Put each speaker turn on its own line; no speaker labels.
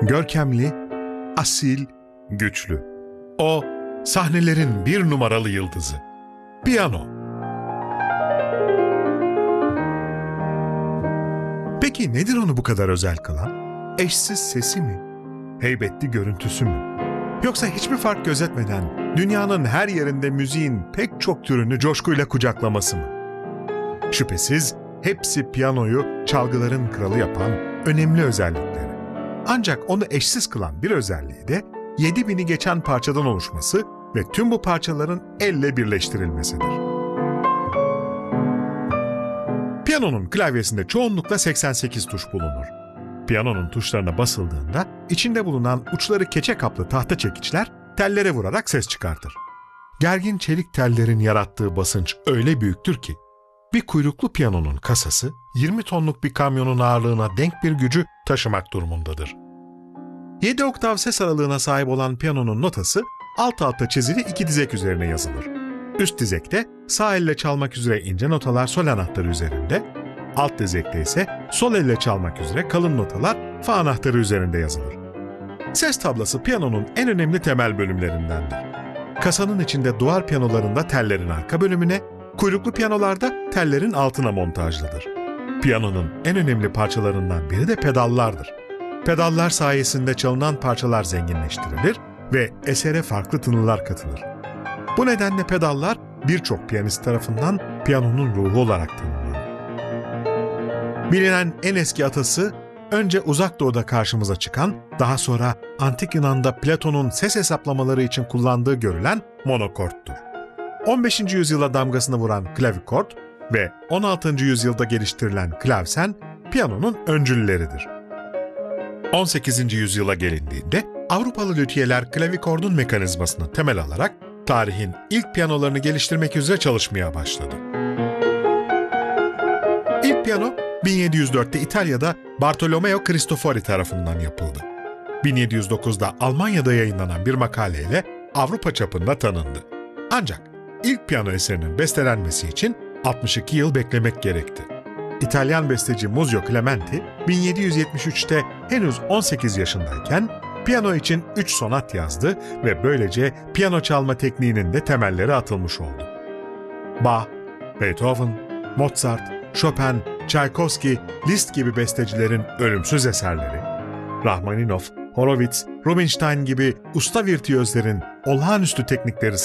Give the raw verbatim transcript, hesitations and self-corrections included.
Görkemli, asil, güçlü. O, sahnelerin bir numaralı yıldızı. Piyano. Peki nedir onu bu kadar özel kılan? Eşsiz sesi mi? Heybetli görüntüsü mü? Yoksa hiçbir fark gözetmeden dünyanın her yerinde müziğin pek çok türünü coşkuyla kucaklaması mı? Şüphesiz hepsi piyanoyu çalgıların kralı yapan önemli özellikleri. Ancak onu eşsiz kılan bir özelliği de yedi bini geçen parçadan oluşması ve tüm bu parçaların elle birleştirilmesidir. Piyanonun klavyesinde çoğunlukla seksen sekiz tuş bulunur. Piyanonun tuşlarına basıldığında içinde bulunan uçları keçe kaplı tahta çekiçler tellere vurarak ses çıkartır. Gergin çelik tellerin yarattığı basınç öyle büyüktür ki bir kuyruklu piyanonun kasası yirmi tonluk bir kamyonun ağırlığına denk bir gücü taşımak durumundadır. yedi oktav ses aralığına sahip olan piyanonun notası alt alta çizili iki dizek üzerine yazılır. Üst dizekte sağ elle çalmak üzere ince notalar sol anahtarı üzerinde, alt dizekte ise sol elle çalmak üzere kalın notalar fa anahtarı üzerinde yazılır. Ses tablası piyanonun en önemli temel bölümlerindendir. Kasanın içinde duvar piyanolarında tellerin arka bölümüne, kuyruklu piyanolarda tellerin altına montajlıdır. Piyanonun en önemli parçalarından biri de pedallardır. Pedallar sayesinde çalınan parçalar zenginleştirilir ve esere farklı tınılar katılır. Bu nedenle pedallar birçok piyanist tarafından piyanonun ruhu olarak tanınır. Bilinen en eski atası, önce Uzak Doğu'da karşımıza çıkan, daha sonra Antik Yunan'da Platon'un ses hesaplamaları için kullandığı görülen monokorttur. on beşinci yüzyıla damgasını vuran klavikord ve on altıncı yüzyılda geliştirilen klavsen, piyanonun öncülleridir. on sekizinci yüzyıla gelindiğinde Avrupalı lüthiyeler klavikordun mekanizmasını temel alarak tarihin ilk piyanolarını geliştirmek üzere çalışmaya başladı. İlk piyano bin yedi yüz dörtte İtalya'da Bartolomeo Cristofori tarafından yapıldı. bin yedi yüz dokuzda Almanya'da yayınlanan bir makaleyle Avrupa çapında tanındı. Ancak ilk piyano eserinin bestelenmesi için altmış iki yıl beklemek gerekti. İtalyan besteci Muzio Clementi bin yedi yüz yetmiş üçte henüz on sekiz yaşındayken piyano için üç sonat yazdı ve böylece piyano çalma tekniğinin de temelleri atılmış oldu. Bach, Beethoven, Mozart, Chopin, Tchaikovsky, Liszt gibi bestecilerin ölümsüz eserleri, Rachmaninov, Horowitz, Rubinstein gibi usta virtüözlerin olağanüstü teknikleri